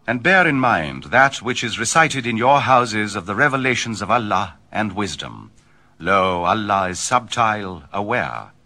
And bear in mind that which is recited in your houses of the revelations of Allah and wisdom. Lo, Allah is subtile, aware.